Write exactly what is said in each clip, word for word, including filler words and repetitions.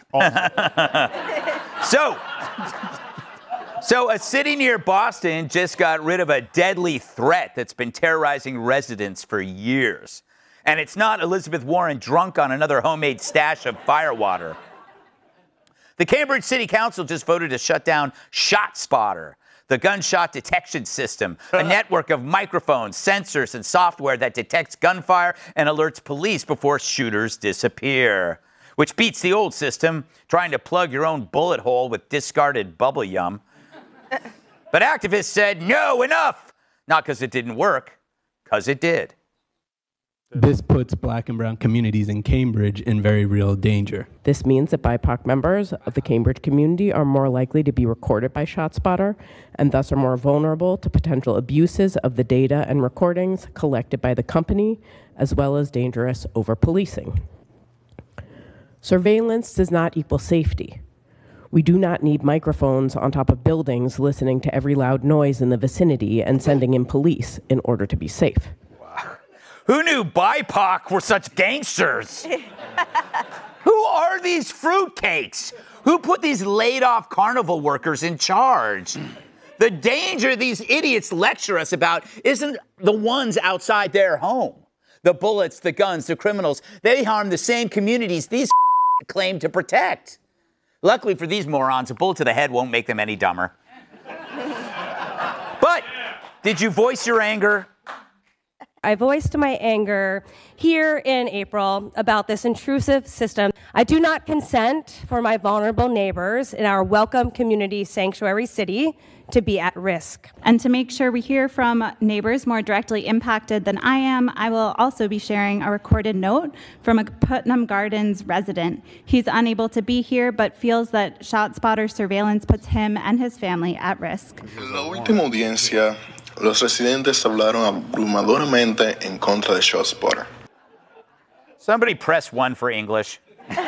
so, so a city near Boston just got rid of a deadly threat that's been terrorizing residents for years. And it's not Elizabeth Warren drunk on another homemade stash of firewater. The Cambridge City Council just voted to shut down ShotSpotter, the gunshot detection system, a network of microphones, sensors, and software that detects gunfire and alerts police before shooters disappear, which beats the old system, trying to plug your own bullet hole with discarded bubble yum. But activists said, no, enough! Not because it didn't work, because it did. This puts Black and brown communities in Cambridge in very real danger. This means that B I P O C members of the Cambridge community are more likely to be recorded by ShotSpotter and thus are more vulnerable to potential abuses of the data and recordings collected by the company, as well as dangerous over-policing. Surveillance does not equal safety. We do not need microphones on top of buildings listening to every loud noise in the vicinity and sending in police in order to be safe. Who knew B I P O C were such gangsters? Who are these fruitcakes? Who put these laid-off carnival workers in charge? The danger these idiots lecture us about isn't the ones outside their home. The bullets, the guns, the criminals, they harm the same communities these claim to protect. Luckily for these morons, a bullet to the head won't make them any dumber. But did you voice your anger? I voiced my anger here in April about this intrusive system. I do not consent for my vulnerable neighbors in our welcome community sanctuary city to be at risk. And to make sure we hear from neighbors more directly impacted than I am, I will also be sharing a recorded note from a Putnam Gardens resident. He's unable to be here, but feels that ShotSpotter surveillance puts him and his family at risk. La última audiencia, los residentes hablaron abrumadoramente en contra de ShotSpotter. Somebody press one for English.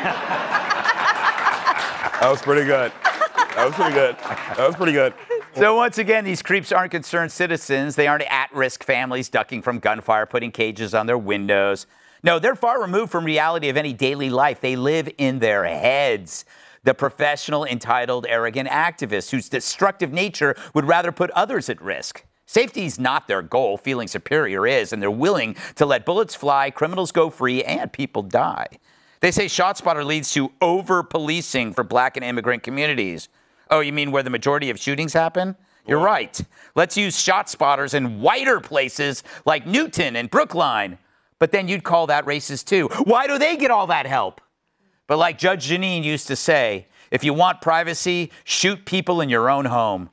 That was pretty good. That was pretty good. That was pretty good. So once again, these creeps aren't concerned citizens. They aren't at-risk families ducking from gunfire, putting cages on their windows. No, they're far removed from reality of any daily life. They live in their heads. The professional, entitled, arrogant activists whose destructive nature would rather put others at risk. Safety is not their goal. Feeling superior is, and they're willing to let bullets fly, criminals go free, and people die. They say ShotSpotter leads to over-policing for Black and immigrant communities. Oh, you mean where the majority of shootings happen? You're right. Let's use ShotSpotters in whiter places like Newton and Brookline. But then you'd call that racist too. Why do they get all that help? But like Judge Jeanine used to say, if you want privacy, shoot people in your own home.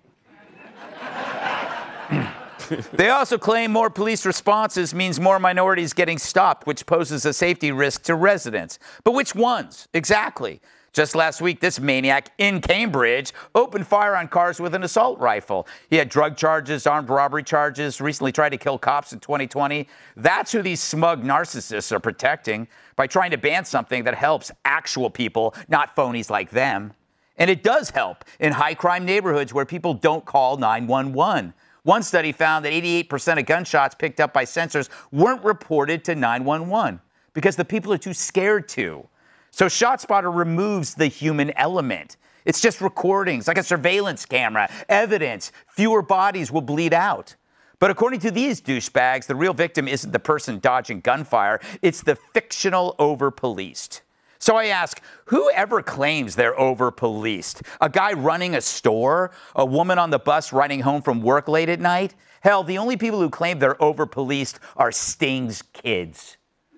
They also claim more police responses means more minorities getting stopped, which poses a safety risk to residents. But which ones? Exactly. Just last week, this maniac in Cambridge opened fire on cars with an assault rifle. He had drug charges, armed robbery charges, recently tried to kill cops in twenty twenty. That's who these smug narcissists are protecting by trying to ban something that helps actual people, not phonies like them. And it does help in high-crime neighborhoods where people don't call nine one one. One study found that eighty-eight percent of gunshots picked up by sensors weren't reported to nine one one because the people are too scared to. So ShotSpotter removes the human element. It's just recordings, like a surveillance camera, evidence. Fewer bodies will bleed out. But according to these douchebags, the real victim isn't the person dodging gunfire. It's the fictional over-policed. So I ask, who ever claims they're over-policed? A guy running a store? A woman on the bus riding home from work late at night? Hell, the only people who claim they're over-policed are Sting's kids.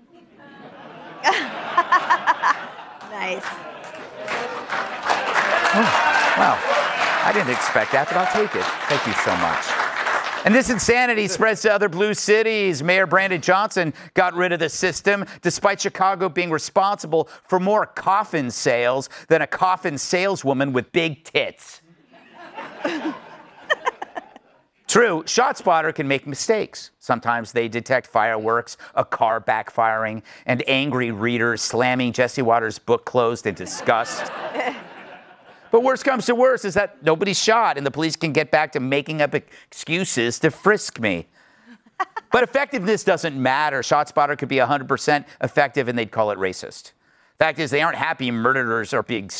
Nice. Oh, wow. I didn't expect that, but I'll take it. Thank you so much. And this insanity spreads to other blue cities. Mayor Brandon Johnson got rid of the system, despite Chicago being responsible for more coffin sales than a coffin saleswoman with big tits. True, ShotSpotter can make mistakes. Sometimes they detect fireworks, a car backfiring, and angry readers slamming Jesse Waters' book closed in disgust. But worst comes to worst is that nobody's shot, and the police can get back to making up excuses to frisk me. But effectiveness doesn't matter. ShotSpotter could be one hundred percent effective, and they'd call it racist. Fact is, they aren't happy murderers are being